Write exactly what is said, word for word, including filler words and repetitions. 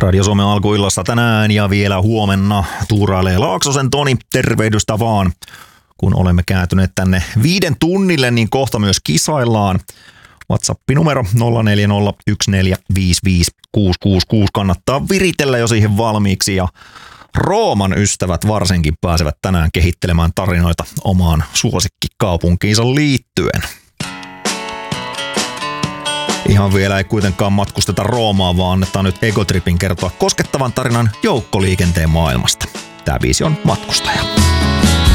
Radio Suomen alkuillassa tänään ja vielä huomenna tuurailee Laaksosen Toni, tervehdystä vaan. Kun olemme kääntyneet tänne viiden tunnille, niin kohta myös kisaillaan. WhatsApp-numero nolla neljä nolla yksi neljä viisi viisi kuusi kuusi kuusi kannattaa viritellä jo siihen valmiiksi ja Rooman ystävät varsinkin pääsevät tänään kehittelemään tarinoita omaan suosikkikaupunkiinsa liittyen. Ihan vielä ei kuitenkaan matkusteta Roomaan, vaan annetaan nyt Egotripin kertoa koskettavan tarinan joukkoliikenteen maailmasta. Tämä biisi on Matkustaja.